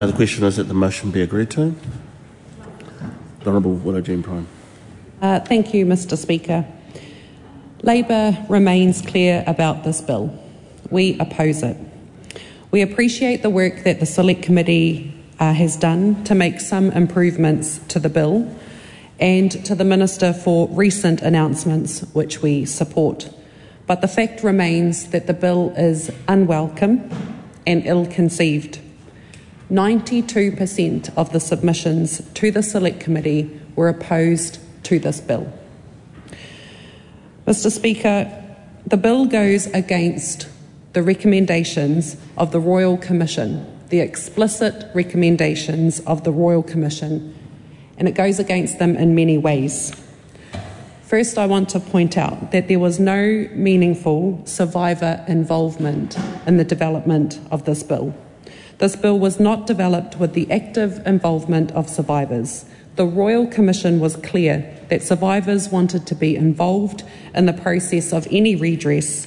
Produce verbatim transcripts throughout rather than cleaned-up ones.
The question is that the motion be agreed to. The Honourable Widow Jean Prime. Uh, thank you, Mister Speaker. Labor remains clear about this bill. We oppose it. We appreciate the work that the Select Committee uh, has done to make some improvements to the bill, and to the Minister for recent announcements, which we support. But the fact remains that the bill is unwelcome and ill-conceived. ninety-two percent of the submissions to the Select Committee were opposed to this bill. Mister Speaker, the bill goes against the recommendations of the Royal Commission, the explicit recommendations of the Royal Commission, and it goes against them in many ways. First, I want to point out that there was no meaningful survivor involvement in the development of this bill. This bill was not developed with the active involvement of survivors. The Royal Commission was clear that survivors wanted to be involved in the process of any redress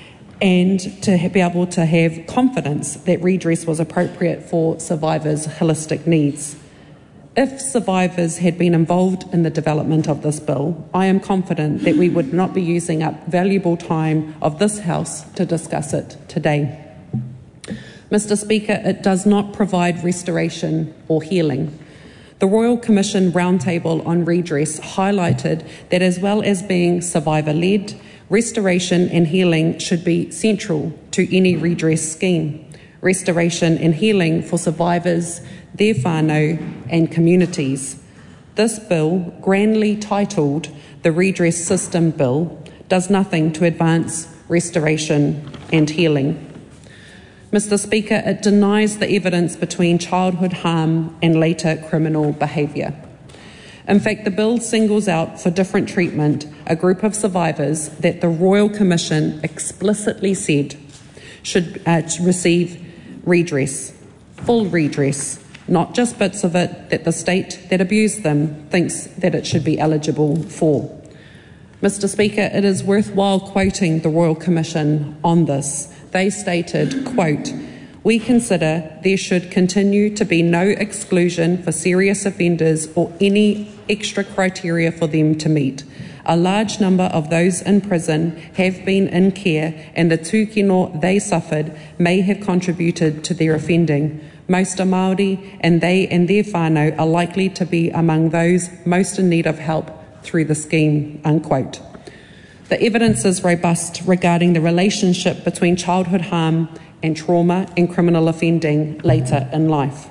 and to be able to have confidence that redress was appropriate for survivors' holistic needs. If survivors had been involved in the development of this bill, I am confident that we would not be using up valuable time of this House to discuss it today. Mister Speaker, it does not provide restoration or healing. The Royal Commission Roundtable on Redress highlighted that as well as being survivor-led, restoration and healing should be central to any redress scheme. Restoration and healing for survivors, their whānau and communities. This bill, grandly titled the Redress System Bill, does nothing to advance restoration and healing. Mister Speaker, it denies the evidence between childhood harm and later criminal behaviour. In fact, the bill singles out for different treatment a group of survivors that the Royal Commission explicitly said should uh, receive redress, full redress, not just bits of it that the state that abused them thinks that it should be eligible for. Mister Speaker, it is worthwhile quoting the Royal Commission on this. They stated, quote, "We consider there should continue to be no exclusion for serious offenders or any extra criteria for them to meet. A large number of those in prison have been in care, and the tūkino they suffered may have contributed to their offending. Most are Māori, and they and their whānau are likely to be among those most in need of help through the scheme," unquote. The evidence is robust regarding the relationship between childhood harm and trauma and criminal offending later in life.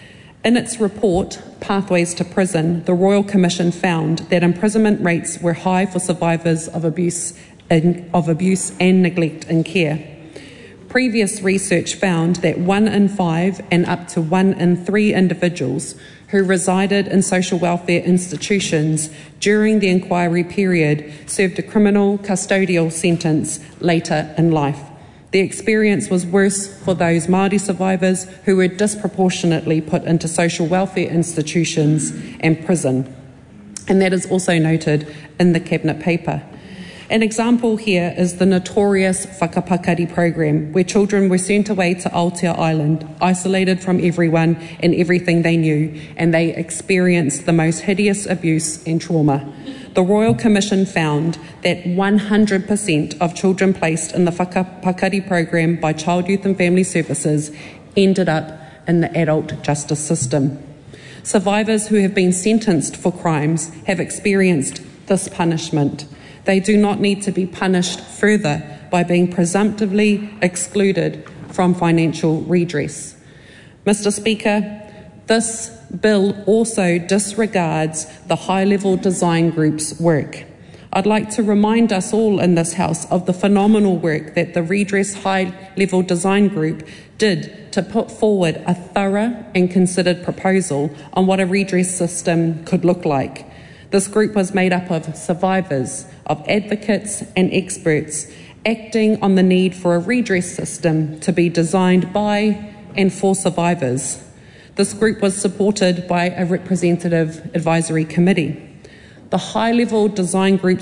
In its report, Pathways to Prison, the Royal Commission found that imprisonment rates were high for survivors of abuse and, of abuse and neglect in care. Previous research found that one in five and up to one in three individuals who resided in social welfare institutions during the inquiry period served a criminal custodial sentence later in life. The experience was worse for those Māori survivors who were disproportionately put into social welfare institutions and prison. And that is also noted in the Cabinet paper. An example here is the notorious Whakapakari program, where children were sent away to Aotea Island, isolated from everyone and everything they knew, and they experienced the most hideous abuse and trauma. The Royal Commission found that one hundred percent of children placed in the Whakapakari program by Child, Youth and Family Services ended up in the adult justice system. Survivors who have been sentenced for crimes have experienced this punishment. They do not need to be punished further by being presumptively excluded from financial redress. Mister Speaker, this bill also disregards the high-level design group's work. I'd like to remind us all in this House of the phenomenal work that the Redress High-Level Design Group did to put forward a thorough and considered proposal on what a redress system could look like. This group was made up of survivors, of advocates and experts, acting on the need for a redress system to be designed by and for survivors. This group was supported by a representative advisory committee. The high-level design group's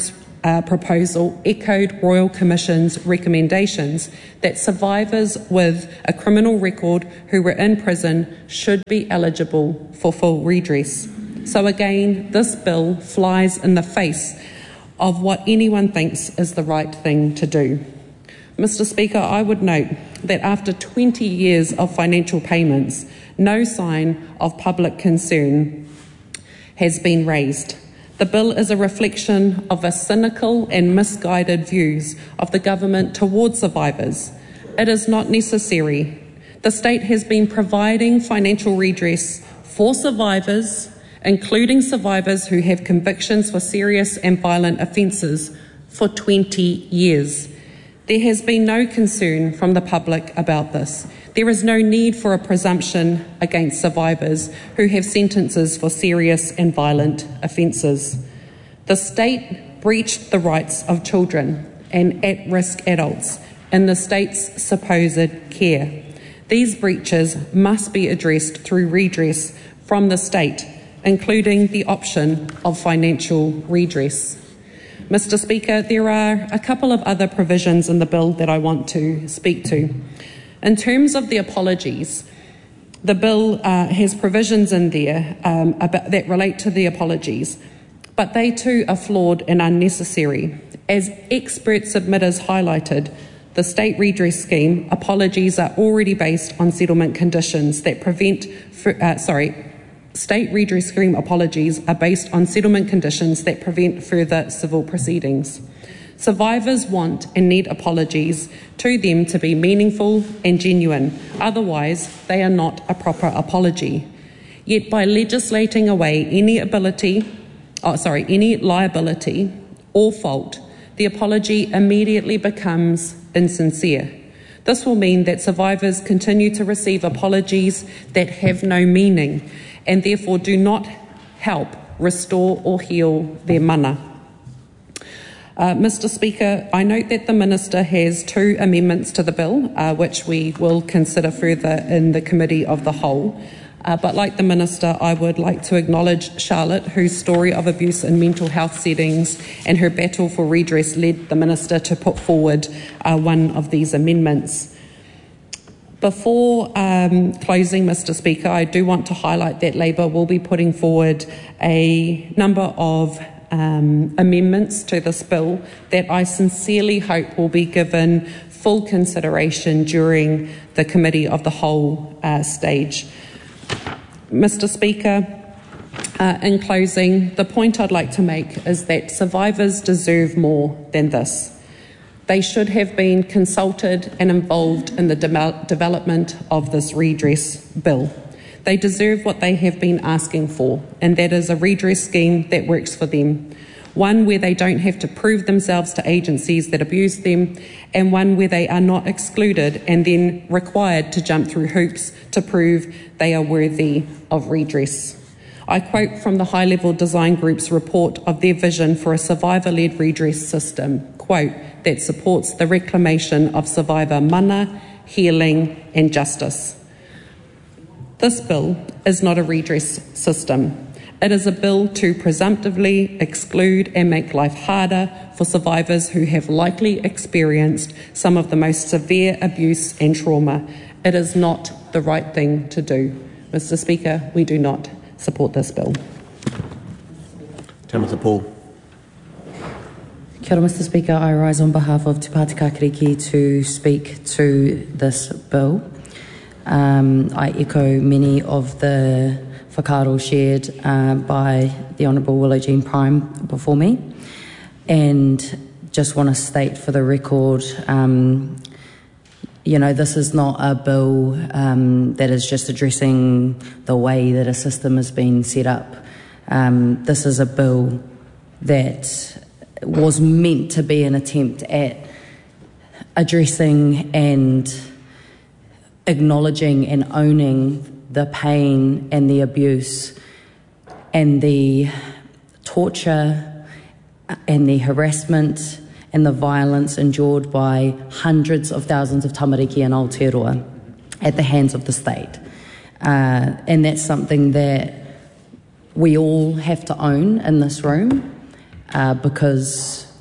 uh, proposal echoed Royal Commission's recommendations that survivors with a criminal record who were in prison should be eligible for full redress. So again, this bill flies in the face of what anyone thinks is the right thing to do. Mister Speaker, I would note that after twenty years of financial payments, no sign of public concern has been raised. The bill is a reflection of a cynical and misguided views of the government towards survivors. It is not necessary. The state has been providing financial redress for survivors, including survivors who have convictions for serious and violent offences, for twenty years. There has been no concern from the public about this. There is no need for a presumption against survivors who have sentences for serious and violent offences. The state breached the rights of children and at-risk adults in the state's supposed care. These breaches must be addressed through redress from the state, including the option of financial redress. Mister Speaker, there are a couple of other provisions in the bill that I want to speak to. In terms of the apologies, the bill uh, has provisions in there um, about, that relate to the apologies, but they too are flawed and unnecessary. As expert submitters highlighted, the state redress scheme apologies are already based on settlement conditions that prevent, uh, sorry, State redress scheme apologies are based on settlement conditions that prevent further civil proceedings. Survivors want and need apologies to them to be meaningful and genuine, otherwise they are not a proper apology. Yet by legislating away any ability, oh, sorry, any liability or fault, the apology immediately becomes insincere. This will mean that survivors continue to receive apologies that have no meaning and therefore do not help restore or heal their mana. Uh, Mister Speaker, I note that the Minister has two amendments to the bill, uh, which we will consider further in the Committee of the Whole. Uh, but like the Minister, I would like to acknowledge Charlotte, whose story of abuse in mental health settings and her battle for redress led the Minister to put forward uh, one of these amendments. Before um, closing, Mister Speaker, I do want to highlight that Labor will be putting forward a number of um, amendments to this bill that I sincerely hope will be given full consideration during the Committee of the Whole uh, stage. Mister Speaker, uh, in closing, the point I'd like to make is that survivors deserve more than this. They should have been consulted and involved in the de- development of this redress bill. They deserve what they have been asking for, and that is a redress scheme that works for them. One where they don't have to prove themselves to agencies that abuse them, and one where they are not excluded and then required to jump through hoops to prove they are worthy of redress. I quote from the High Level Design Group's report of their vision for a survivor-led redress system, quote, that supports the reclamation of survivor mana, healing and justice. This bill is not a redress system. It is a bill to presumptively exclude and make life harder for survivors who have likely experienced some of the most severe abuse and trauma. It is not the right thing to do. Mister Speaker, we do not support this bill. Tamata Paul. Kia ora, Mister Speaker. I rise on behalf of Te Pāti Kākiriki to speak to this bill. Um, I echo many of the whakaaro shared uh, by the Honourable Willow Jean Prime before me, and just want to state for the record, um, you know, this is not a bill um, that is just addressing the way that a system has been set up. Um, this is a bill that was meant to be an attempt at addressing and acknowledging and owning the pain and the abuse and the torture and the harassment and the violence endured by hundreds of thousands of tamariki in Aotearoa at the hands of the state. Uh, and that's something that we all have to own in this room, uh, because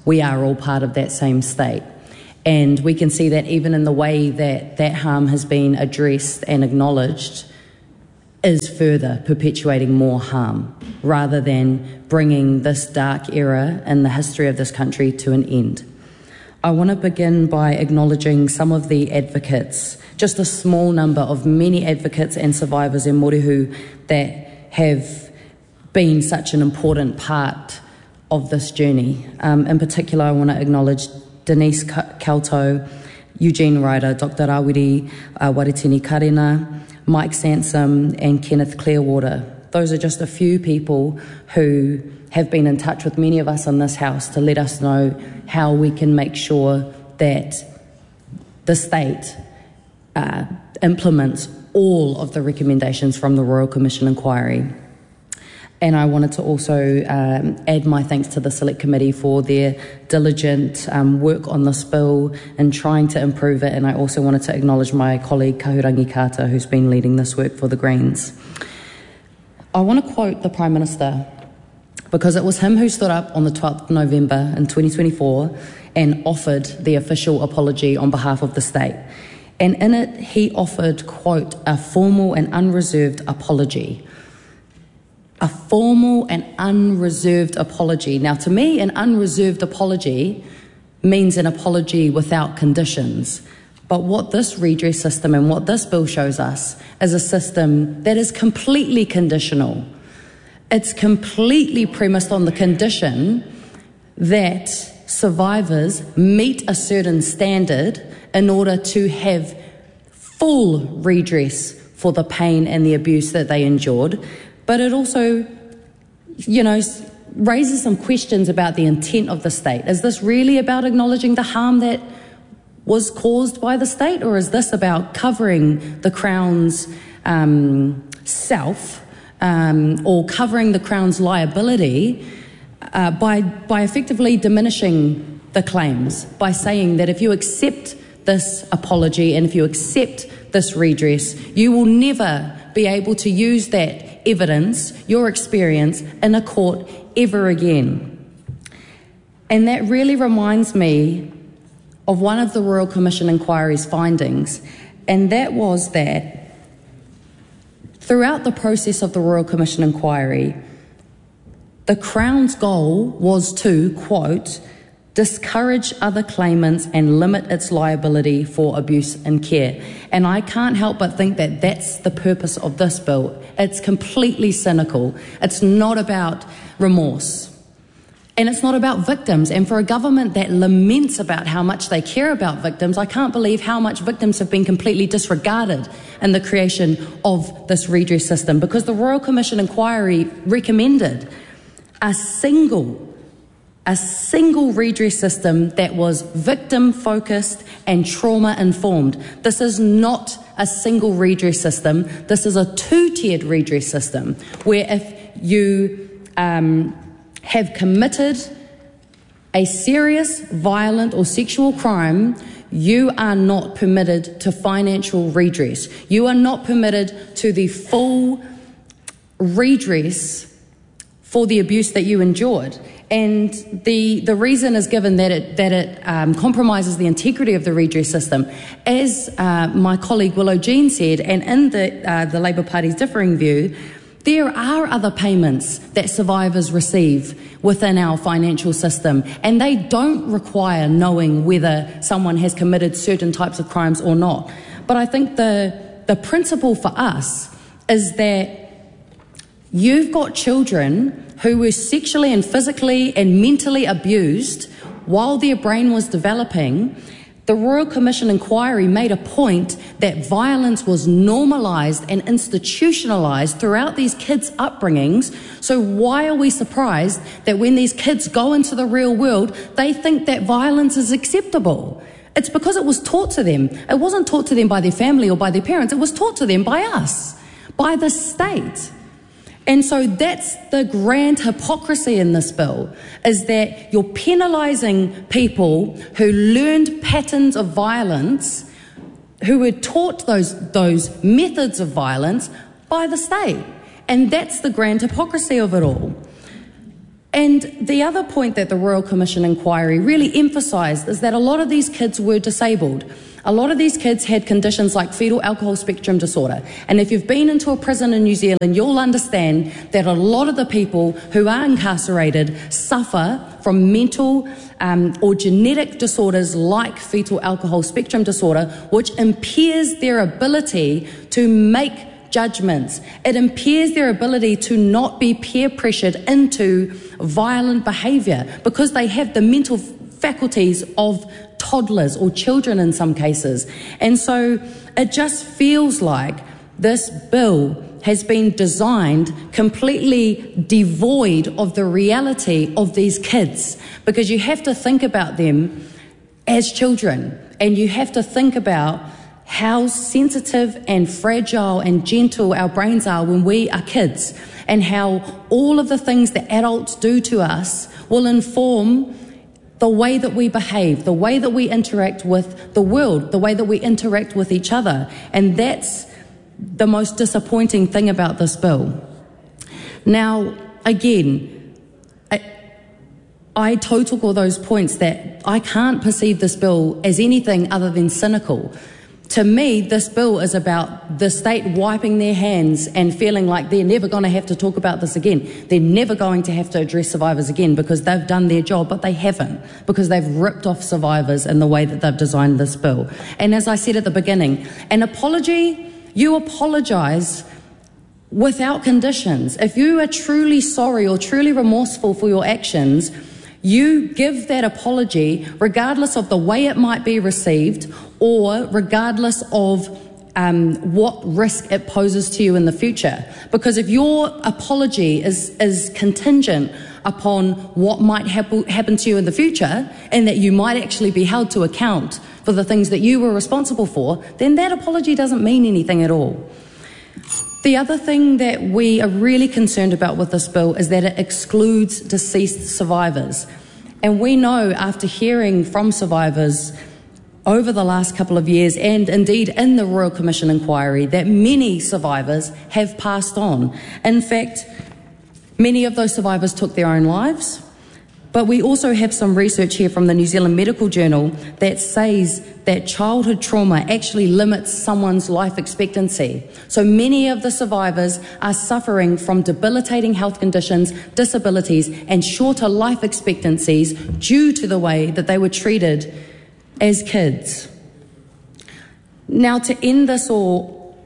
we are all part of that same state. And we can see that even in the way that that harm has been addressed and acknowledged is further perpetuating more harm rather than bringing this dark era in the history of this country to an end. I want to begin by acknowledging some of the advocates, just a small number of many advocates and survivors in Morehu that have been such an important part of this journey. Um, in particular, I want to acknowledge Denise Kauto, Eugene Ryder, Doctor Rawiri uh, Waritini Karina, Mike Sansom and Kenneth Clearwater. Those are just a few people who have been in touch with many of us in this house to let us know how we can make sure that the state uh, implements all of the recommendations from the Royal Commission inquiry. And I wanted to also um, add my thanks to the Select Committee for their diligent um, work on this bill and trying to improve it. And I also wanted to acknowledge my colleague Kahurangi Carter, who's been leading this work for the Greens. I want to quote the Prime Minister, because it was him who stood up on the twelfth of November in twenty twenty-four and offered the official apology on behalf of the state. And in it, he offered, quote, a formal and unreserved apology. A formal and unreserved apology. Now, to me, an unreserved apology means an apology without conditions. But what this redress system and what this bill shows us is a system that is completely conditional. It's completely premised on the condition that survivors meet a certain standard in order to have full redress for the pain and the abuse that they endured. But it also, you know, raises some questions about the intent of the state. Is this really about acknowledging the harm that was caused by the state, or is this about covering the Crown's um, self um, or covering the Crown's liability uh, by, by effectively diminishing the claims, by saying that if you accept this apology and if you accept this redress, you will never be able to use that evidence, your experience, in a court ever again. And that really reminds me of one of the Royal Commission inquiry's findings, and that was that throughout the process of the Royal Commission inquiry, the Crown's goal was to, quote, discourage other claimants and limit its liability for abuse and care. And I can't help but think that that's the purpose of this bill. It's completely cynical. It's not about remorse. And it's not about victims. And for a government that laments about how much they care about victims, I can't believe how much victims have been completely disregarded in the creation of this redress system, because the Royal Commission inquiry recommended a single A single redress system that was victim-focused and trauma-informed. This is not a single redress system. This is a two-tiered redress system, where if you um, have committed a serious, violent or sexual crime, you are not permitted to financial redress. You are not permitted to the full redress for the abuse that you endured. And the, the reason is given that it, that it um, compromises the integrity of the redress system. As uh, my colleague Willow Jean said, and in the, uh, the Labour Party's differing view, there are other payments that survivors receive within our financial system, and they don't require knowing whether someone has committed certain types of crimes or not. But I think the, the principle for us is that you've got children who were sexually and physically and mentally abused while their brain was developing. The Royal Commission inquiry made a point that violence was normalised and institutionalised throughout these kids' upbringings. So why are we surprised that when these kids go into the real world, they think that violence is acceptable? It's because it was taught to them. It wasn't taught to them by their family or by their parents. It was taught to them by us, by the state. And so that's the grand hypocrisy in this bill, is that you're penalising people who learned patterns of violence, who were taught those, those methods of violence by the state. And that's the grand hypocrisy of it all. And the other point that the Royal Commission inquiry really emphasised is that a lot of these kids were disabled. A lot of these kids had conditions like fetal alcohol spectrum disorder. And if you've been into a prison in New Zealand, you'll understand that a lot of the people who are incarcerated suffer from mental um, or genetic disorders like fetal alcohol spectrum disorder, which impairs their ability to make judgments. It impairs their ability to not be peer pressured into violent behaviour because they have the mental faculties of toddlers or children in some cases. And so it just feels like this bill has been designed completely devoid of the reality of these kids, because you have to think about them as children, and you have to think about how sensitive and fragile and gentle our brains are when we are kids, and how all of the things that adults do to us will inform the way that we behave, the way that we interact with the world, the way that we interact with each other. And that's the most disappointing thing about this bill. Now, again, I, I total all those points that I can't perceive this bill as anything other than cynical. To me, this bill is about the state wiping their hands and feeling like they're never going to have to talk about this again. They're never going to have to address survivors again because they've done their job, but they haven't, because they've ripped off survivors in the way that they've designed this bill. And as I said at the beginning, an apology, you apologise without conditions. If you are truly sorry or truly remorseful for your actions, you give that apology regardless of the way it might be received or regardless of um, what risk it poses to you in the future. Because if your apology is, is contingent upon what might hap- happen to you in the future, and that you might actually be held to account for the things that you were responsible for, then that apology doesn't mean anything at all. The other thing that we are really concerned about with this bill is that it excludes deceased survivors. And we know, after hearing from survivors over the last couple of years, and indeed in the Royal Commission inquiry, that many survivors have passed on. In fact, many of those survivors took their own lives. But we also have some research here from the New Zealand Medical Journal that says that childhood trauma actually limits someone's life expectancy. So many of the survivors are suffering from debilitating health conditions, disabilities, and shorter life expectancies due to the way that they were treated as kids. Now, to end this all,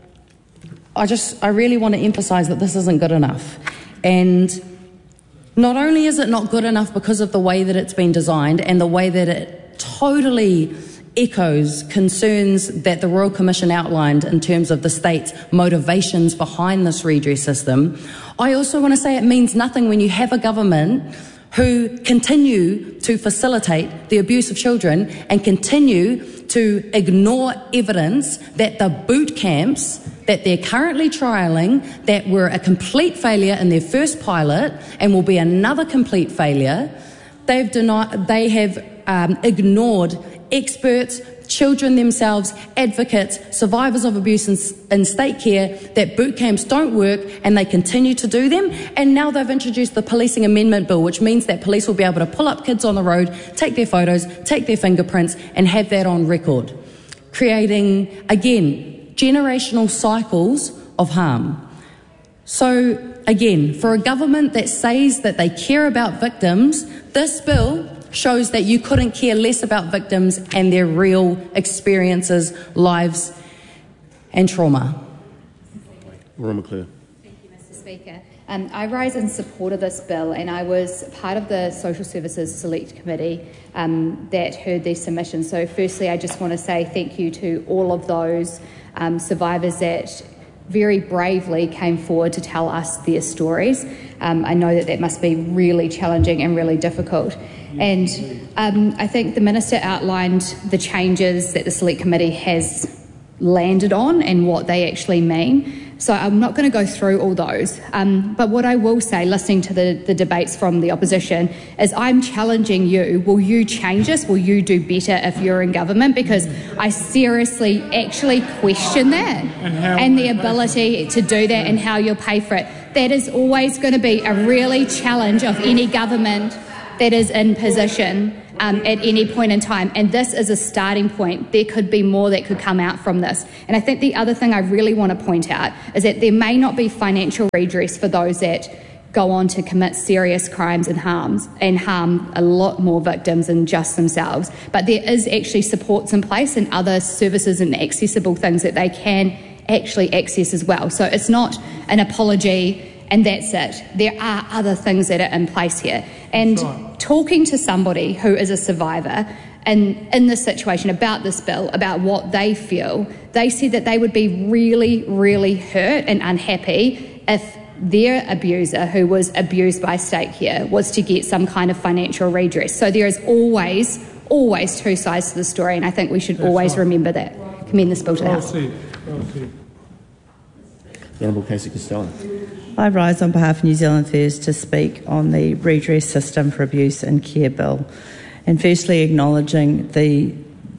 I just, I really want to emphasise that this isn't good enough. And not only is it not good enough because of the way that it's been designed and the way that it totally echoes concerns that the Royal Commission outlined in terms of the state's motivations behind this redress system, I also want to say it means nothing when you have a government who continue to facilitate the abuse of children and continue to ignore evidence that the boot camps that they're currently trialling, that were a complete failure in their first pilot and will be another complete failure, they've denied, they have um, ignored experts, children themselves, advocates, survivors of abuse in, in state care, that boot camps don't work, and they continue to do them. And now they've introduced the Policing Amendment Bill, which means that police will be able to pull up kids on the road, take their photos, take their fingerprints, and have that on record, creating, again, generational cycles of harm. So, again, for a government that says that they care about victims, this bill shows that you couldn't care less about victims and their real experiences, lives, and trauma. Laura McClure. Thank you, Mister Speaker. Um, I rise in support of this bill, and I was part of the Social Services Select Committee um, that heard these submissions. So firstly, I just want to say thank you to all of those um, survivors that very bravely came forward to tell us their stories. Um, I know that that must be really challenging and really difficult. And um, I think the Minister outlined the changes that the Select Committee has landed on and what they actually mean. So I'm not going to go through all those. Um, but what I will say, listening to the, the debates from the opposition, is I'm challenging you. Will you change this? Will you do better if you're in government? Because I seriously actually question that and, and the ability to do that and how you'll pay for it. that is always going to be a really challenge of any government that is in position um, at any point in time. And this is a starting point. There could be more that could come out from this. And I think the other thing I really want to point out is that there may not be financial redress for those that go on to commit serious crimes and harms and harm a lot more victims than just themselves. But there is actually supports in place and other services and accessible things that they can actually access as well. So it's not an apology and that's it. There are other things that are in place here. And right. talking to somebody who is a survivor and in this situation about this bill, about what they feel, they said that they would be really, really hurt and unhappy if their abuser, who was abused by state care, was to get some kind of financial redress. So there is always, always two sides to the story, and I think we should That's always right. remember that. Commend this bill to the House. The Honourable Casey Costello. I rise on behalf of New Zealand First to speak on the Redress System for Abuse and Care Bill, and firstly acknowledging the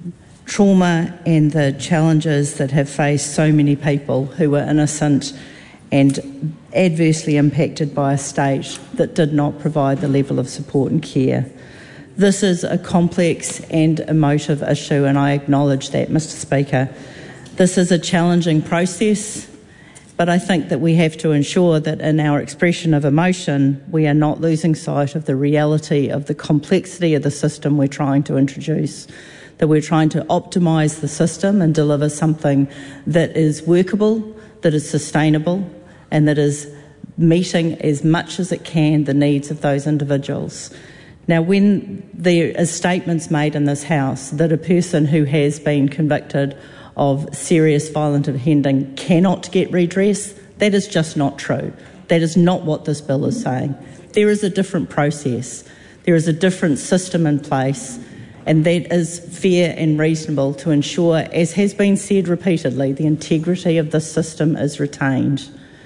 trauma and the challenges that have faced so many people who were innocent and adversely impacted by a state that did not provide the level of support and care. This is a complex and emotive issue, and I acknowledge that, Mr Speaker. This is a challenging process, but I think that we have to ensure that in our expression of emotion, we are not losing sight of the reality of the complexity of the system we're trying to introduce, that we're trying to optimise the system and deliver something that is workable, that is sustainable, and that is meeting as much as it can the needs of those individuals. Now, when there are statements made in this House that a person who has been convicted of serious violent offending cannot get redress, that is just not true. That is not what this bill is saying. There is a different process. There is a different system in place, and that is fair and reasonable to ensure, as has been said repeatedly, the integrity of this system is retained.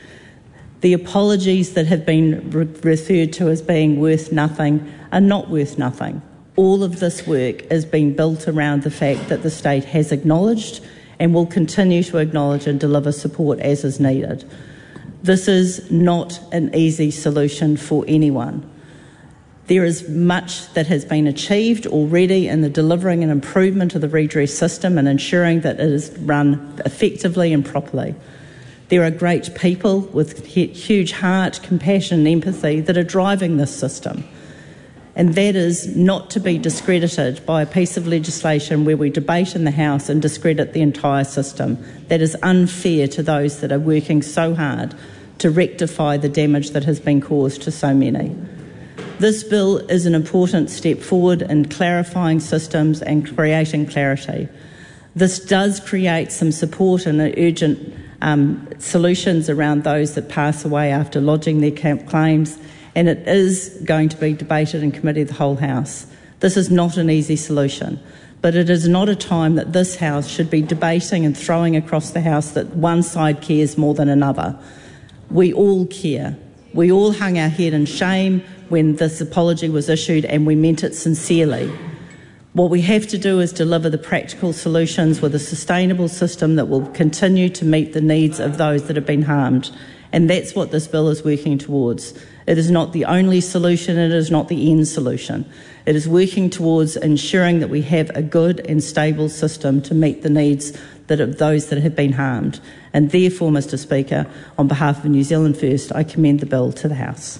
The apologies that have been re- referred to as being worth nothing are not worth nothing. All of this work is being built around the fact that the state has acknowledged and will continue to acknowledge and deliver support as is needed. This is not an easy solution for anyone. There is much that has been achieved already in the delivering and improvement of the redress system and ensuring that it is run effectively and properly. There are great people with huge heart, compassion and empathy that are driving this system. And that is not to be discredited by a piece of legislation where we debate in the House and discredit the entire system. That is unfair to those that are working so hard to rectify the damage that has been caused to so many. This bill is an important step forward in clarifying systems and creating clarity. This does create some support and urgent Um, solutions around those that pass away after lodging their claims, and it is going to be debated in committee of the whole House. This is not an easy solution, but it is not a time that this House should be debating and throwing across the House that one side cares more than another. We all care. We all hung our head in shame when this apology was issued, and we meant it sincerely. What we have to do is deliver the practical solutions with a sustainable system that will continue to meet the needs of those that have been harmed. And that's what this bill is working towards. It is not the only solution, it is not the end solution. It is working towards ensuring that we have a good and stable system to meet the needs that of those that have been harmed. And therefore, Mr Speaker, on behalf of New Zealand First, I commend the bill to the House.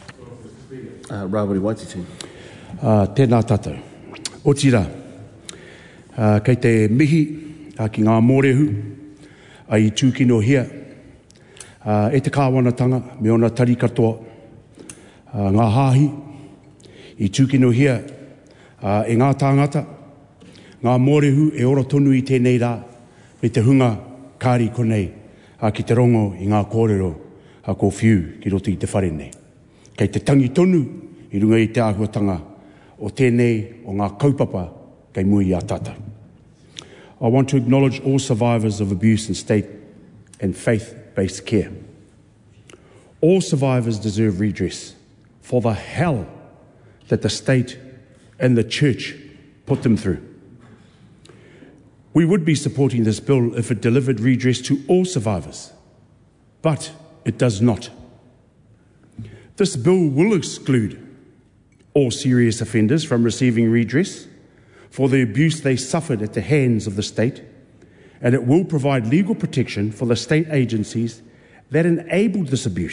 Uh, Rawiri Waititi. Uh, tēnā tātou. O tira, uh, kei te mihi uh, ki ngā mōrehu a i tūkino hia, uh, e te kāwanatanga me ona tari katoa, uh, ngā hāhi, i tūkino hia, uh, e ngā tāngata, ngā mōrehu e ora tonu i tēnei rā, me te hunga kāri konei, uh, ki te rongo i ngā kōrero uh, ko whiu ki roto i te whare nei. Kei te tangi tonu i runga i te āhuatanga o tēnei o ngā kaupapa kei mui a tata. I want to acknowledge all survivors of abuse in state and faith-based care. All survivors deserve redress for the hell that the state and the church put them through. We would be supporting this bill if it delivered redress to all survivors, but it does not. This bill will exclude all serious offenders from receiving redress for the abuse they suffered at the hands of the state, and it will provide legal protection for the state agencies that enabled this abuse.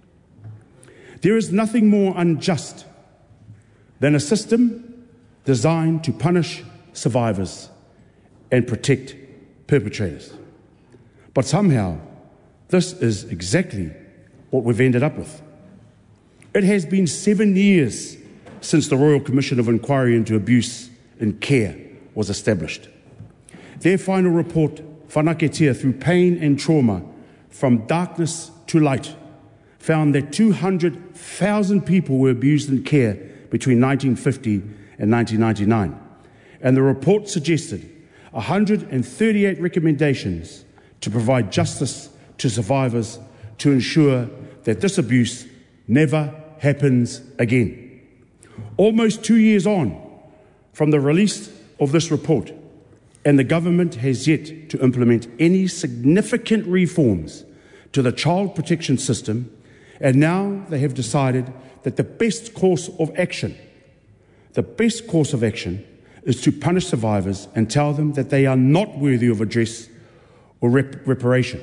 There is nothing more unjust than a system designed to punish survivors and protect perpetrators. But somehow, this is exactly what we've ended up with. It has been seven years since the Royal Commission of Inquiry into Abuse in Care was established. Their final report, Whanaketia Through Pain and Trauma, From Darkness to Light, found that two hundred thousand people were abused in care between nineteen fifty and nineteen ninety-nine. And the report suggested one hundred thirty-eight recommendations to provide justice to survivors to ensure that this abuse never happens again. Almost two years on from the release of this report, and the government has yet to implement any significant reforms to the child protection system, and now they have decided that the best course of action, the best course of action is to punish survivors and tell them that they are not worthy of redress or rep- reparation.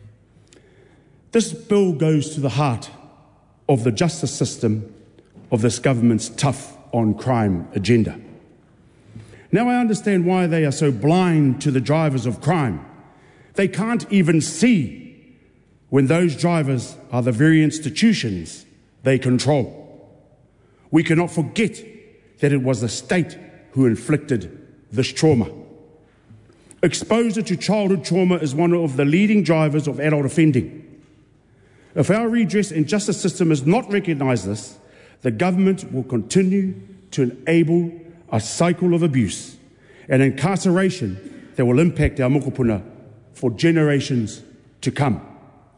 This bill goes to the heart of the justice system of this government's tough on crime agenda. Now I understand why they are so blind to the drivers of crime. They can't even see when those drivers are the very institutions they control. We cannot forget that it was the state who inflicted this trauma. Exposure to childhood trauma is one of the leading drivers of adult offending. If our redress and justice system does not recognise this, the government will continue to enable a cycle of abuse and incarceration that will impact our mokopuna for generations to come.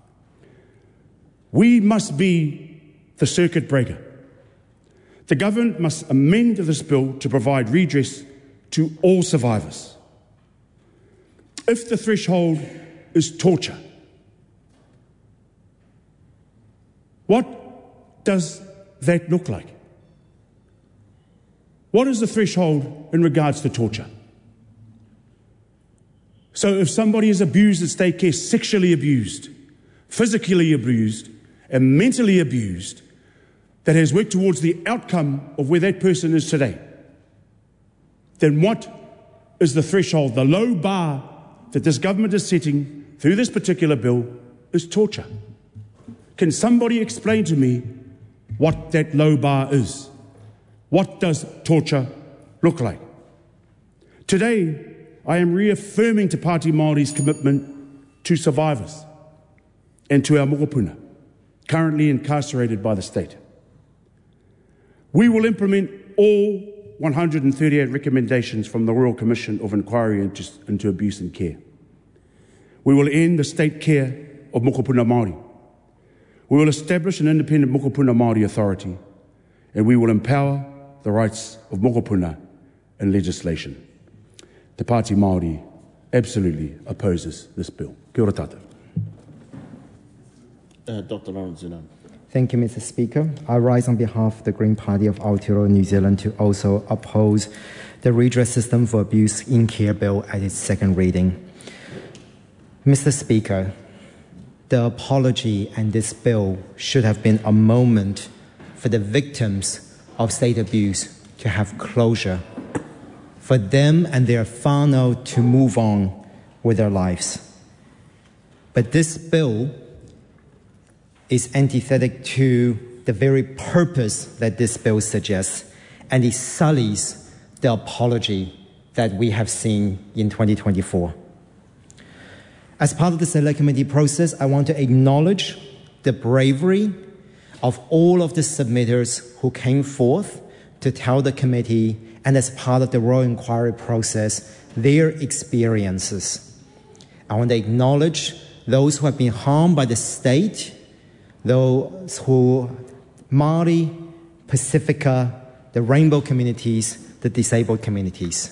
We must be the circuit breaker. The government must amend this bill to provide redress to all survivors. If the threshold is torture, what does that look like? What is the threshold in regards to torture? So if somebody is abused at state care, sexually abused, physically abused, and mentally abused, that has worked towards the outcome of where that person is today, then what is the threshold, the low bar that this government is setting through this particular bill is torture? Can somebody explain to me what that low bar is? What does torture look like? Today, I am reaffirming Te Pāti Māori's commitment to survivors and to our mokopuna, currently incarcerated by the state. We will implement all one hundred thirty-eight recommendations from the Royal Commission of Inquiry into, into Abuse and Care. We will end the state care of mokopuna Māori. We will establish an independent mokopuna Māori authority, and we will empower the rights of mokopuna in legislation. Te Pāti Māori absolutely opposes this bill. Kia ora tātou. Uh, Doctor Lawrence Zinan. Thank you, Mister Speaker. I rise on behalf of the Green Party of Aotearoa, New Zealand, to also oppose the redress system for abuse in care bill at its second reading. Mister Speaker, the apology and this bill should have been a moment for the victims of state abuse to have closure, for them and their whānau to move on with their lives. But this bill is antithetic to the very purpose that this bill suggests, and it sullies the apology that we have seen in twenty twenty-four. As part of the Select Committee process, I want to acknowledge the bravery of all of the submitters who came forth to tell the committee, and as part of the Royal Inquiry process, their experiences. I want to acknowledge those who have been harmed by the state, those who, Māori, Pacifica, the rainbow communities, the disabled communities.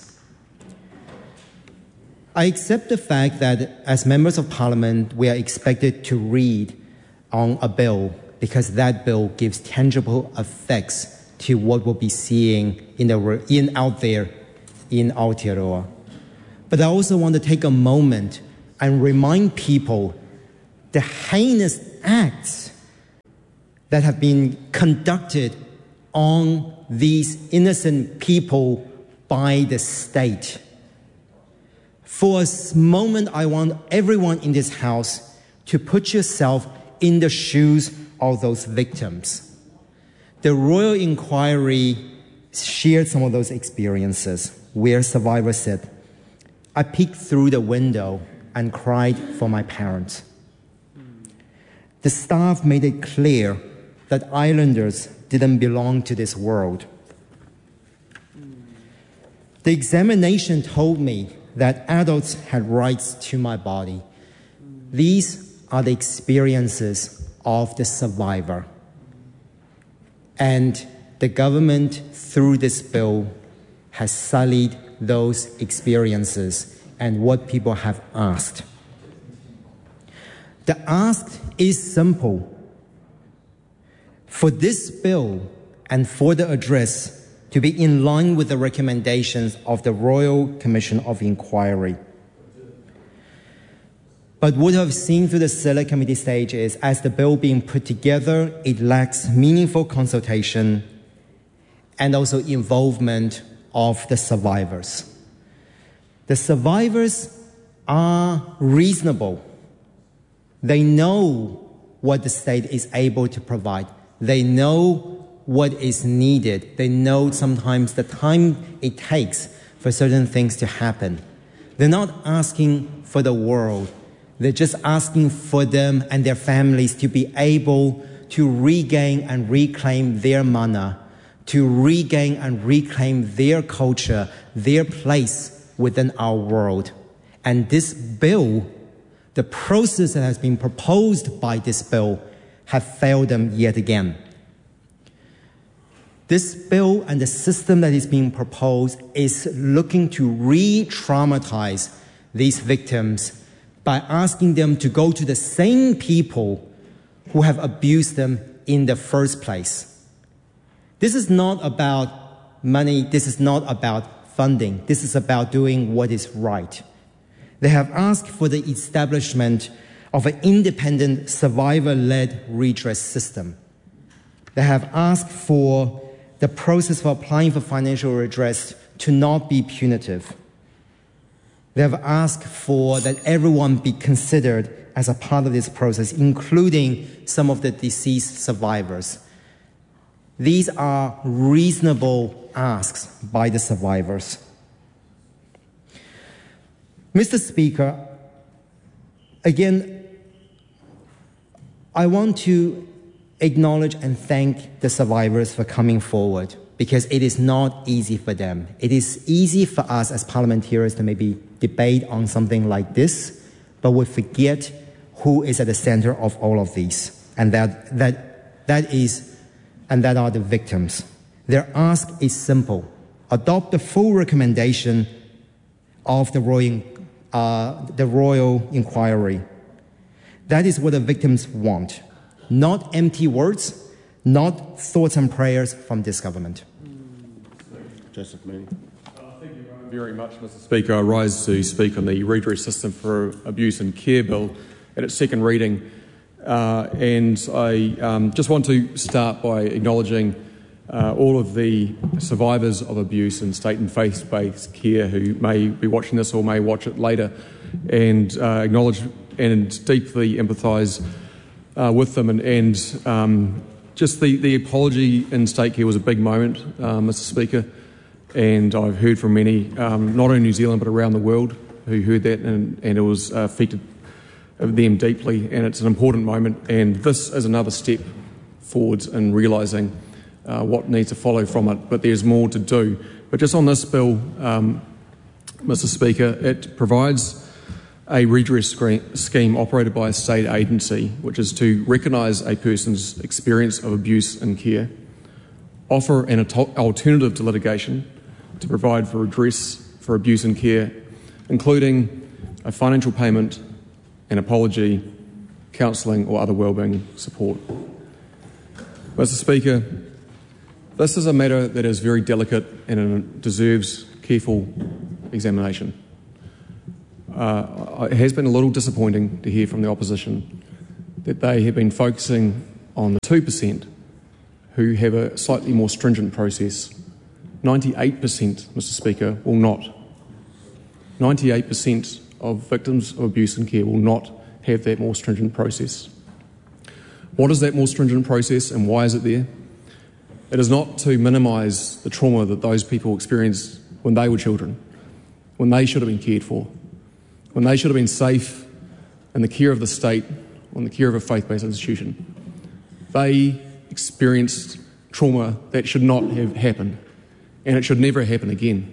I accept the fact that as members of parliament, we are expected to read on a bill because that bill gives tangible effects to what we'll be seeing in, the, in out there in Aotearoa. But I also want to take a moment and remind people the heinous acts that have been conducted on these innocent people by the state. For a moment, I want everyone in this house to put yourself in the shoes of those victims. The Royal Inquiry shared some of those experiences where survivors said, I peeked through the window and cried for my parents. The staff made it clear that islanders didn't belong to this world. The examination told me that adults had rights to my body. These are the experiences of the survivor. And the government, through this bill, has sullied those experiences and what people have asked. The ask is simple. For this bill and for the address to be in line with the recommendations of the Royal Commission of Inquiry. But what I've seen through the Select Committee stage is, as the bill being put together, it lacks meaningful consultation and also involvement of the survivors. The survivors are reasonable. They know what the state is able to provide. They know what is needed. They know sometimes the time it takes for certain things to happen. They're not asking for the world. They're just asking for them and their families to be able to regain and reclaim their mana, to regain and reclaim their culture, their place within our world. And this bill, the process that has been proposed by this bill, have failed them yet again. This bill and the system that is being proposed is looking to re-traumatize these victims by asking them to go to the same people who have abused them in the first place. This is not about money. This is not about funding. This is about doing what is right. They have asked for the establishment of an independent survivor-led redress system. They have asked for the process for applying for financial redress to not be punitive. They have asked for that everyone be considered as a part of this process, including some of the deceased survivors. These are reasonable asks by the survivors. Mister Speaker, again, I want to acknowledge and thank the survivors for coming forward, because it is not easy for them. It is easy for us as parliamentarians to maybe debate on something like this, but we forget who is at the center of all of these, and that that that is, and that are the victims. Their ask is simple: adopt the full recommendation of the Royal, uh, the Royal Inquiry. That is what the victims want. Not empty words, not thoughts and prayers from this government. Joseph Mooney. Uh, thank you very much, Mister Speaker. I rise to speak on the Redress System for Abuse and Care Bill at its second reading. Uh, and I um, just want to start by acknowledging uh, all of the survivors of abuse in state and faith-based care who may be watching this or may watch it later, and uh, acknowledge and deeply empathise Uh, with them, and, and um, just the, the apology in state care was a big moment, uh, Mister Speaker, and I've heard from many, um, not only in New Zealand but around the world, who heard that, and, and it was uh, affected them deeply, and it's an important moment, and this is another step forwards in realising uh, what needs to follow from it, but there's more to do. But just on this bill, um, Mister Speaker, it provides a redress scheme operated by a state agency, which is to recognise a person's experience of abuse and care, offer an alternative to litigation to provide for redress for abuse and care, including a financial payment, an apology, counselling or other wellbeing support. Mister Speaker, this is a matter that is very delicate and it deserves careful examination. Uh, it has been a little disappointing to hear from the opposition that they have been focusing on the two percent who have a slightly more stringent process. ninety-eight percent, Mister Speaker, will not. ninety-eight percent of victims of abuse and care will not have that more stringent process. What is that more stringent process and why is it there? It is not to minimise the trauma that those people experienced when they were children, when they should have been cared for, when they should have been safe in the care of the state or in the care of a faith-based institution. They experienced trauma that should not have happened, and it should never happen again.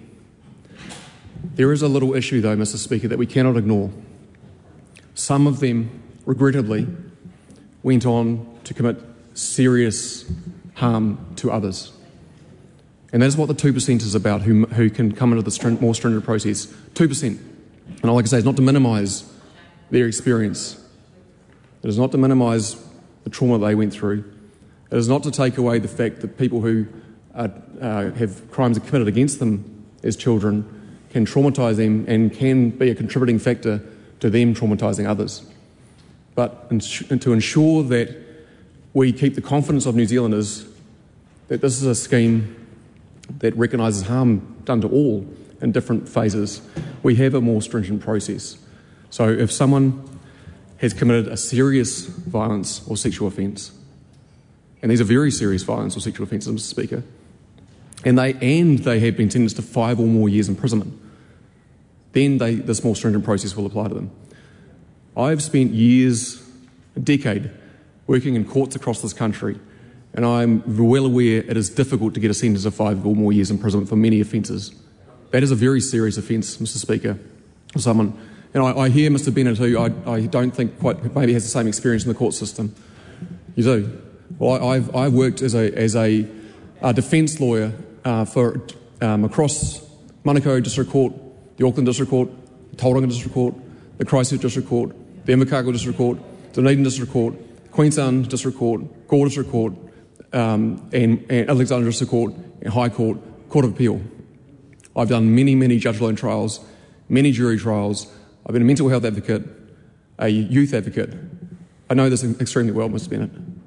There is a little issue, though, Mister Speaker, that we cannot ignore. Some of them, regrettably, went on to commit serious harm to others. And that is what the two percent is about, who, who can come into the string, more stringent process. two percent. And all I can say is not to minimise their experience. It is not to minimise the trauma they went through. It is not to take away the fact that people who are, uh, have crimes committed against them as children can traumatise them and can be a contributing factor to them traumatising others. But ins- and to ensure that we keep the confidence of New Zealanders that this is a scheme that recognises harm done to all in different phases, we have a more stringent process. So if someone has committed a serious violence or sexual offence, and these are very serious violence or sexual offences, Mister Speaker, and they and they have been sentenced to five or more years imprisonment, then they, this more stringent process will apply to them. I've spent years, a decade, working in courts across this country, and I'm well aware it is difficult to get a sentence of five or more years imprisonment for many offences. That is a very serious offence, Mister Speaker, for someone. And I, I hear Mister Bennett, who I, I don't think quite maybe has the same experience in the court system. You do. Well, I, I've, I've worked as a, as a, a defence lawyer uh, for um, across Manukau District Court, the Auckland District Court, the Tauranga District Court, the Christchurch District Court, the Invercargill District Court, the Dunedin District Court, Queenstown District Court, Gore District Court, um, and, and Alexandra District Court, and High Court, Court of Appeal. I've done many, many judge-alone trials, many jury trials. I've been a mental health advocate, a youth advocate. I know this extremely well, Mister Bennett.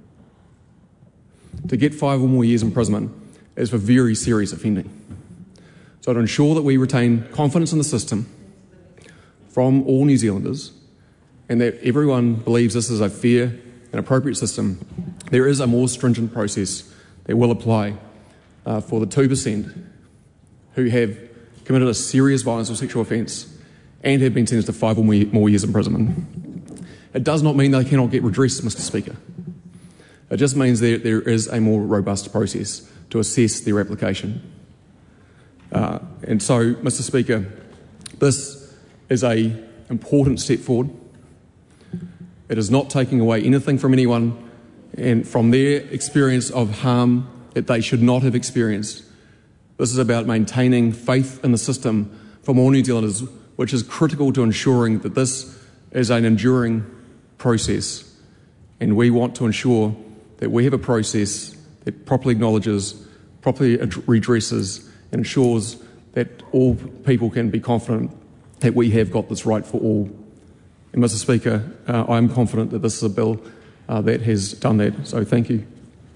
To get five or more years imprisonment is for very serious offending. So to ensure that we retain confidence in the system from all New Zealanders and that everyone believes this is a fair and appropriate system, there is a more stringent process that will apply uh, for the two percent who have committed a serious violence or sexual offence and have been sentenced to five or more years imprisonment. It does not mean they cannot get redress, Mister Speaker. It just means that there is a more robust process to assess their application. Uh, and so, Mister Speaker, this is an important step forward. It is not taking away anything from anyone and from their experience of harm that they should not have experienced. This is about maintaining faith in the system from all New Zealanders, which is critical to ensuring that this is an enduring process. And we want to ensure that we have a process that properly acknowledges, properly redresses, and ensures that all people can be confident that we have got this right for all. And Mister Speaker, uh, I am confident that this is a bill uh, that has done that. So thank you.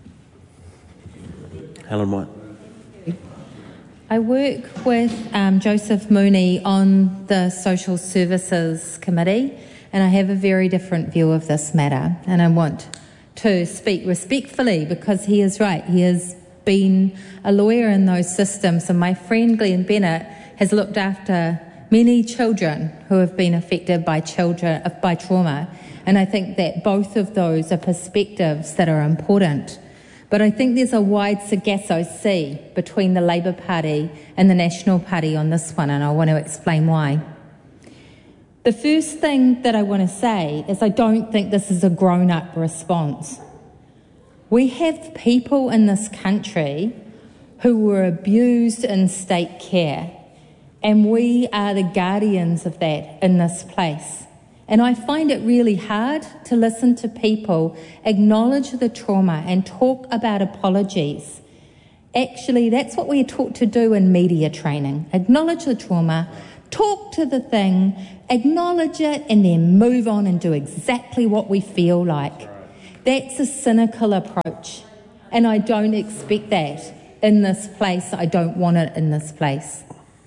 Helen White. I work with um, Joseph Mooney on the Social Services Committee, and I have a very different view of this matter, and I want to speak respectfully because he is right. He has been a lawyer in those systems, and my friend Glenn Bennett has looked after many children who have been affected by children by trauma, and I think that both of those are perspectives that are important. But I think there's a wide Sargasso Sea between the Labour Party and the National Party on this one, and I want to explain why. The first thing that I want to say is I don't think this is a grown-up response. We have people in this country who were abused in state care, and we are the guardians of that in this place. And I find it really hard to listen to people acknowledge the trauma and talk about apologies. Actually, that's what we're taught to do in media training. Acknowledge the trauma, talk to the thing, acknowledge it, and then move on and do exactly what we feel like. That's a cynical approach, and I don't expect that in this place. I don't want it in this place.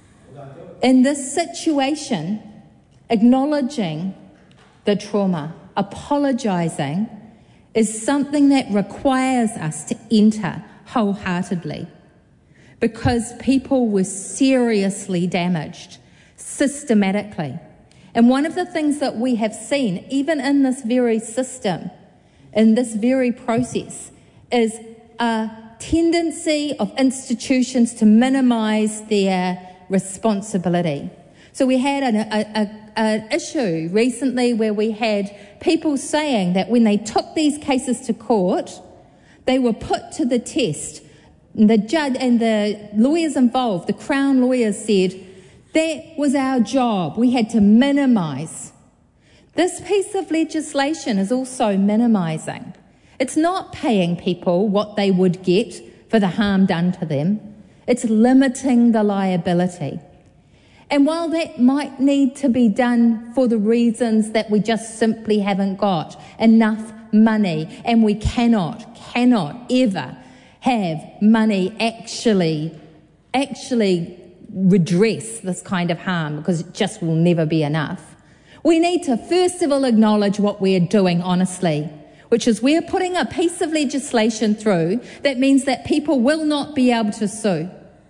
In this situation, acknowledging the trauma, apologising, is something that requires us to enter wholeheartedly, because people were seriously damaged, systematically. And one of the things that we have seen, even in this very system, in this very process, is a tendency of institutions to minimise their responsibility. So we had an a, a, a issue recently where we had people saying that when they took these cases to court, they were put to the test. The judge and the lawyers involved, the Crown lawyers, said that was our job. We had to minimise. This piece of legislation is also minimising. It's not paying people what they would get for the harm done to them. It's limiting the liability. And while that might need to be done for the reasons that we just simply haven't got enough money, and we cannot, cannot ever have money actually, actually redress this kind of harm, because it just will never be enough. We need to first of all acknowledge what we're doing honestly, which is we're putting a piece of legislation through that means that people will not be able to sue.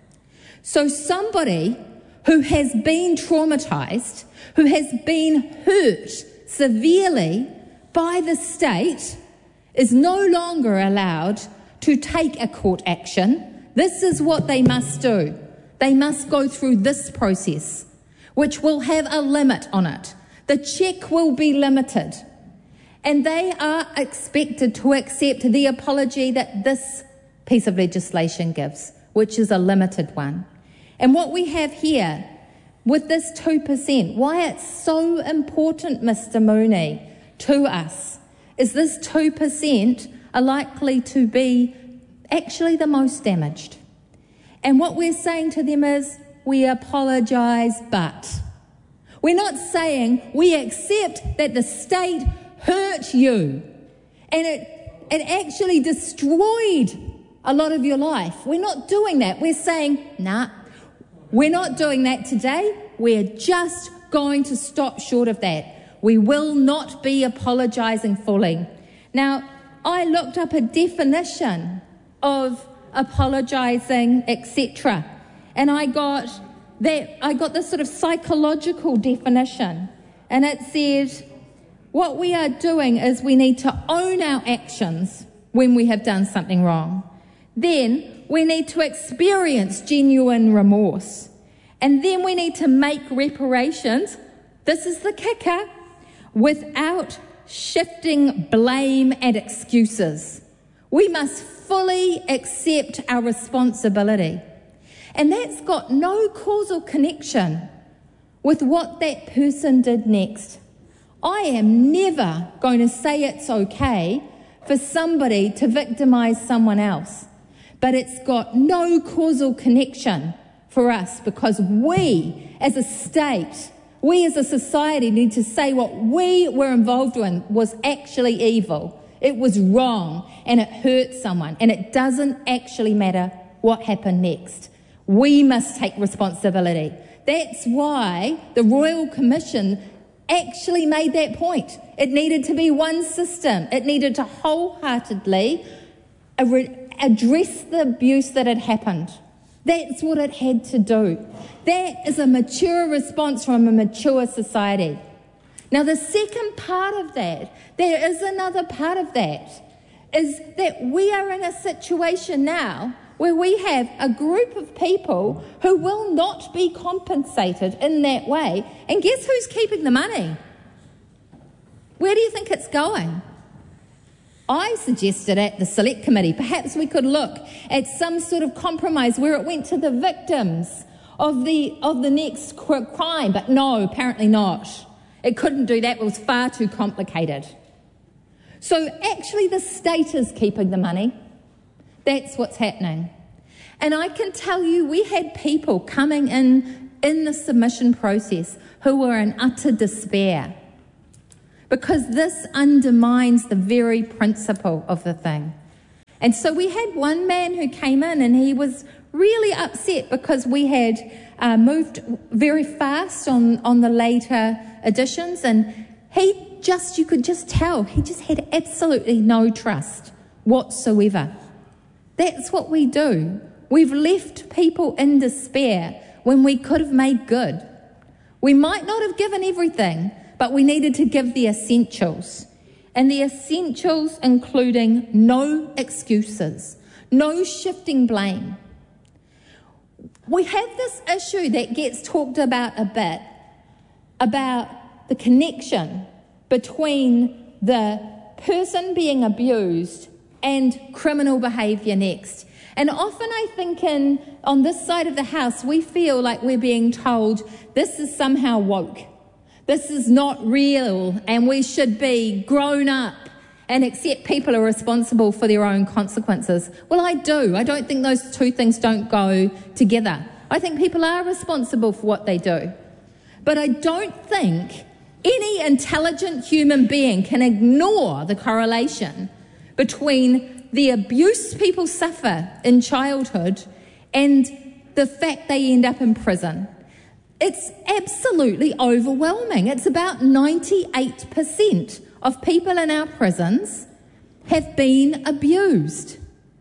So somebody who has been traumatised, who has been hurt severely by the state, is no longer allowed to take a court action. This is what they must do. They must go through this process, which will have a limit on it. The cheque will be limited. And they are expected to accept the apology that this piece of legislation gives, which is a limited one. And what we have here with this two percent, why it's so important, Mister Mooney, to us, is this two percent are likely to be actually the most damaged. And what we're saying to them is, we apologise, but. We're not saying we accept that the state hurt you and it, it actually destroyed a lot of your life. We're not doing that. We're saying, nah, we're not doing that today. We're just going to stop short of that. We will not be apologising fully. Now, I looked up a definition of apologising, et cetera, and I got that. I got this sort of psychological definition, and it said, what we are doing is we need to own our actions when we have done something wrong. Then we need to experience genuine remorse. And then we need to make reparations, this is the kicker, without shifting blame and excuses. We must fully accept our responsibility. And that's got no causal connection with what that person did next. I am never going to say it's okay for somebody to victimise someone else, but it's got no causal connection for us, because we as a state, we as a society need to say what we were involved in was actually evil. It was wrong and it hurt someone, and it doesn't actually matter what happened next. We must take responsibility. That's why the Royal Commission actually made that point. It needed to be one system. It needed to wholeheartedly address the abuse that had happened. That's what it had to do. That is a mature response from a mature society. Now, the second part of that, there is another part of that, is that we are in a situation now where we have a group of people who will not be compensated in that way. And guess who's keeping the money? Where do you think it's going? I suggested at the Select Committee, perhaps we could look at some sort of compromise where it went to the victims of the, of the next crime, but no, apparently not. It couldn't do that, it was far too complicated. So actually the state is keeping the money. That's what's happening. And I can tell you, we had people coming in in the submission process who were in utter despair because this undermines the very principle of the thing. And so we had one man who came in and he was really upset because we had uh, moved very fast on, on the later editions, and he just, you could just tell, he just had absolutely no trust whatsoever. That's what we do. We've left people in despair when we could have made good. We might not have given everything, but we needed to give the essentials. And the essentials including no excuses, no shifting blame. We have this issue that gets talked about a bit, about the connection between the person being abused and criminal behaviour next. And often I think in, on this side of the house, we feel like we're being told this is somehow woke. This is not real and we should be grown up and accept people are responsible for their own consequences. Well, I do. I don't think those two things don't go together. I think people are responsible for what they do. But I don't think any intelligent human being can ignore the correlation between the abuse people suffer in childhood and the fact they end up in prison. It's absolutely overwhelming. It's about ninety-eight percent of people in our prisons have been abused.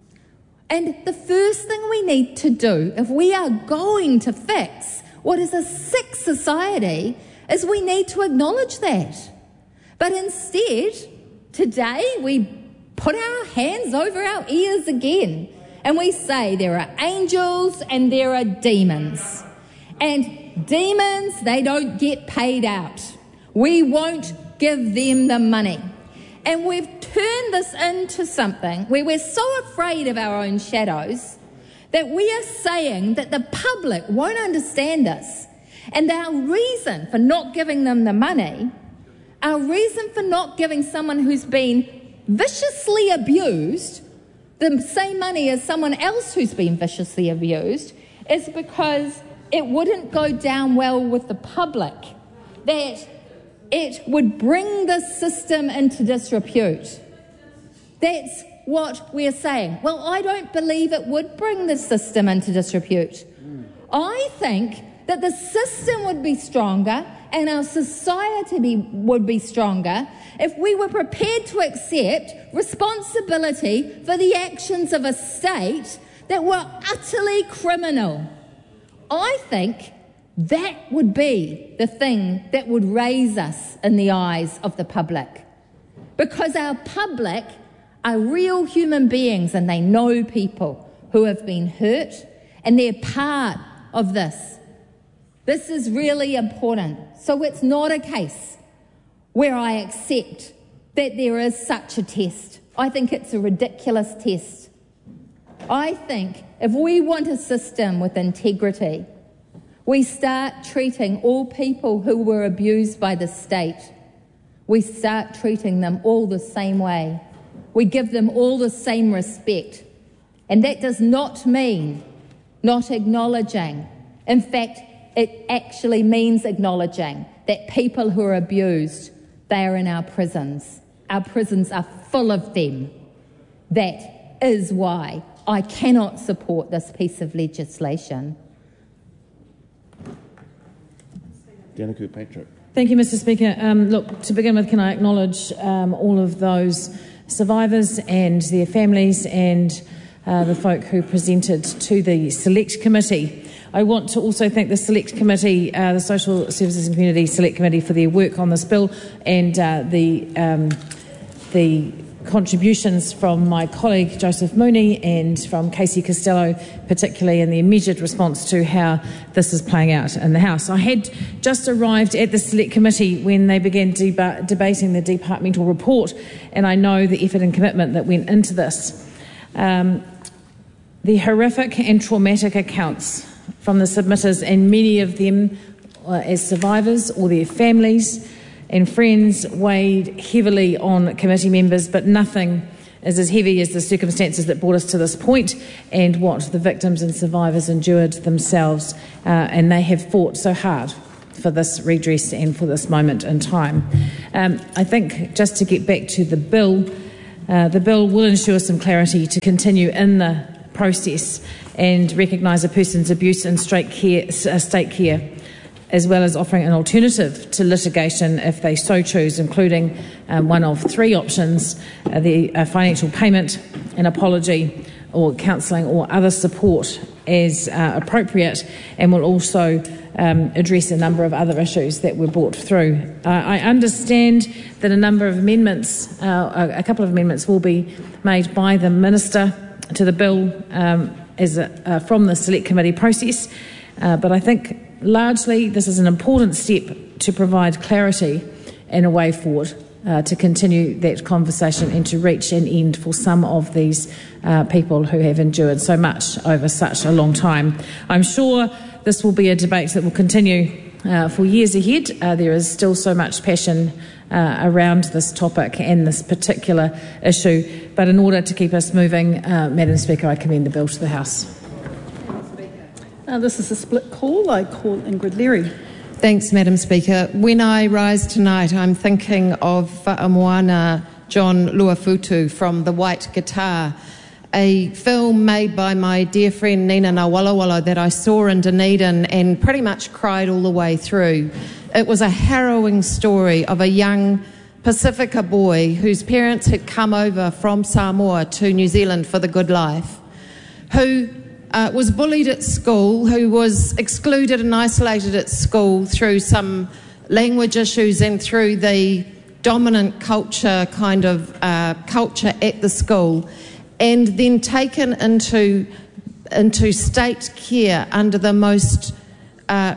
And the first thing we need to do, if we are going to fix what is a sick society, is we need to acknowledge that. But instead, today we put our hands over our ears again and we say there are angels and there are demons. And demons, they don't get paid out. We won't give them the money. And we've turned this into something where we're so afraid of our own shadows that we are saying that the public won't understand us. And our reason for not giving them the money, our reason for not giving someone who's been viciously abused the same money as someone else who's been viciously abused is because it wouldn't go down well with the public, that it would bring the system into disrepute. That's what we're saying. Well, I don't believe it would bring the system into disrepute. I think that the system would be stronger and our society be, would be stronger if we were prepared to accept responsibility for the actions of a state that were utterly criminal. I think that would be the thing that would raise us in the eyes of the public. Because our public are real human beings and they know people who have been hurt and they're part of this. This is really important. So it's not a case where I accept that there is such a test. I think it's a ridiculous test. I think if we want a system with integrity, we start treating all people who were abused by the state, we start treating them all the same way. We give them all the same respect. And that does not mean not acknowledging. In fact, it actually means acknowledging that people who are abused, they are in our prisons. Our prisons are full of them. That is why I cannot support this piece of legislation. Danica Patrick. Thank you, Mister Speaker. Um, look, to begin with, can I acknowledge um, all of those survivors and their families and uh, the folk who presented to the Select Committee. I want to also thank the Select Committee, uh, the Social Services and Community Select Committee, for their work on this bill and uh, the um, the contributions from my colleague Joseph Mooney and from Casey Costello, particularly in the immediate response to how this is playing out in the House. I had just arrived at the Select Committee when they began deba- debating the departmental report, and I know the effort and commitment that went into this. Um, the horrific and traumatic accounts from the submitters, and many of them uh, as survivors or their families, and friends weighed heavily on committee members, but nothing is as heavy as the circumstances that brought us to this point and what the victims and survivors endured themselves, uh, and they have fought so hard for this redress and for this moment in time. Um, I think just to get back to the bill, uh, the bill will ensure some clarity to continue in the process and recognise a person's abuse in state care, uh, state care, as well as offering an alternative to litigation if they so choose, including um, one of three options, uh, the uh, financial payment, an apology, or counselling or other support as uh, appropriate, and will also um, address a number of other issues that were brought through. Uh, I understand that a number of amendments, uh, a couple of amendments will be made by the Minister to the bill um, as a, uh, from the Select Committee process, uh, but I think largely this is an important step to provide clarity and a way forward uh, to continue that conversation and to reach an end for some of these uh, people who have endured so much over such a long time. I'm sure this will be a debate that will continue uh, for years ahead. Uh, there is still so much passion uh, around this topic and this particular issue, but in order to keep us moving, uh, Madam Speaker, I commend the bill to the House. Uh, this is a split call. I call Ingrid Leary. Thanks, Madam Speaker. When I rise tonight, I'm thinking of Fa'amoana John Luafutu from The White Guitar, a film made by my dear friend Nina Ngawalawala that I saw in Dunedin and pretty much cried all the way through. It was a harrowing story of a young Pacifica boy whose parents had come over from Samoa to New Zealand for the good life, who Uh, was bullied at school, who was excluded and isolated at school through some language issues and through the dominant culture kind of uh, culture at the school, and then taken into into state care under the most uh,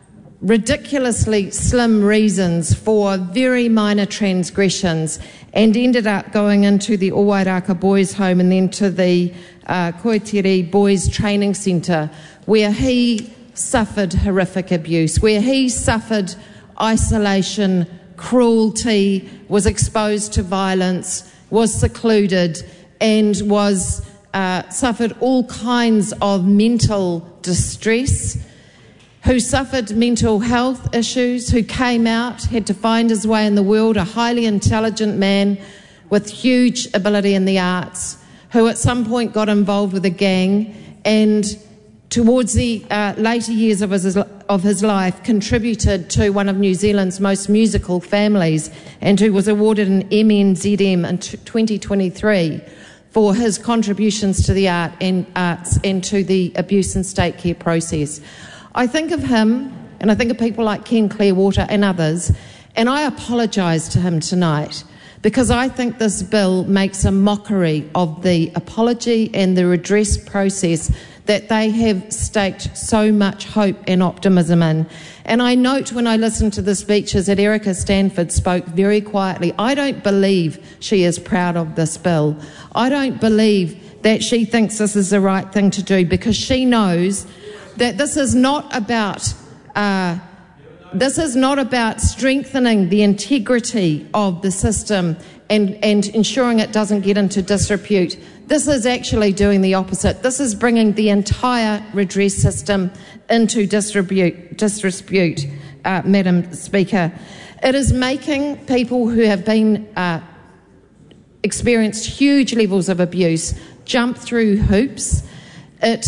ridiculously slim reasons for very minor transgressions, and ended up going into the Owairaka Boys Home and then to the uh, Koetiri Boys Training Centre, where he suffered horrific abuse, where he suffered isolation, cruelty, was exposed to violence, was secluded, and was uh, suffered all kinds of mental distress, who suffered mental health issues, who came out, had to find his way in the world, a highly intelligent man with huge ability in the arts, who at some point got involved with a gang and towards the uh, later years of his, of his life contributed to one of New Zealand's most musical families, and who was awarded an M N Z M in twenty twenty-three for his contributions to the art and arts and to the abuse and state care process. I think of him, and I think of people like Ken Clearwater and others, and I apologise to him tonight because I think this bill makes a mockery of the apology and the redress process that they have staked so much hope and optimism in. And I note when I listen to the speeches that Erica Stanford spoke very quietly, I don't believe she is proud of this bill. I don't believe that she thinks this is the right thing to do, because she knows that this is not about uh, this is not about strengthening the integrity of the system and, and ensuring it doesn't get into disrepute. This is actually doing the opposite. This is bringing the entire redress system into disrepute, disrepute uh, Madam Speaker. It is making people who have been uh, experienced huge levels of abuse jump through hoops. It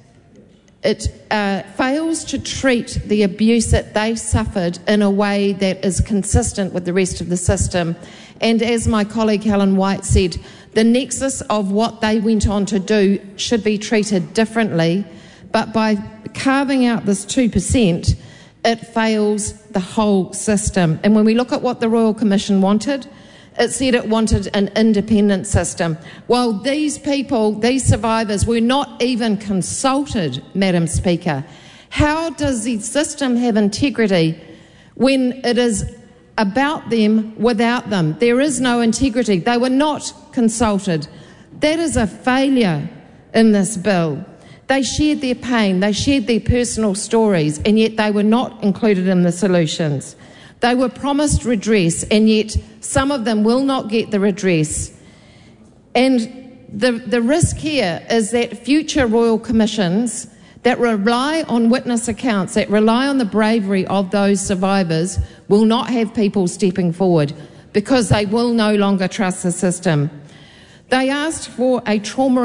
It uh, fails to treat the abuse that they suffered in a way that is consistent with the rest of the system. And as my colleague Helen White said, the nexus of what they went on to do should be treated differently. But by carving out this two percent, it fails the whole system. And when we look at what the Royal Commission wanted, it said it wanted an independent system. Well, these people, these survivors, were not even consulted, Madam Speaker. How does the system have integrity when it is about them without them? There is no integrity. They were not consulted. That is a failure in this bill. They shared their pain, they shared their personal stories, and yet they were not included in the solutions. They were promised redress, and yet some of them will not get the redress. And the, the risk here is that future royal commissions that rely on witness accounts, that rely on the bravery of those survivors, will not have people stepping forward because they will no longer trust the system. They asked for a trauma